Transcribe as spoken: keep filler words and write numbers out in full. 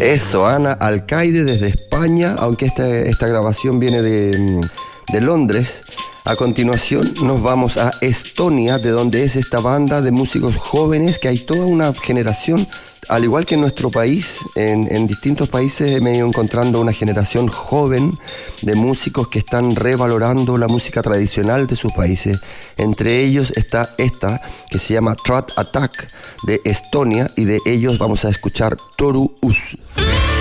Eso, Ana Alcaide desde España, aunque esta, esta grabación viene de, de Londres. A continuación nos vamos a Estonia, de donde es esta banda de músicos jóvenes, que hay toda una generación, al igual que en nuestro país, en, en distintos países me he ido encontrando una generación joven de músicos que están revalorando la música tradicional de sus países. Entre ellos está esta, que se llama Trat Attack, de Estonia, y de ellos vamos a escuchar Toru Us.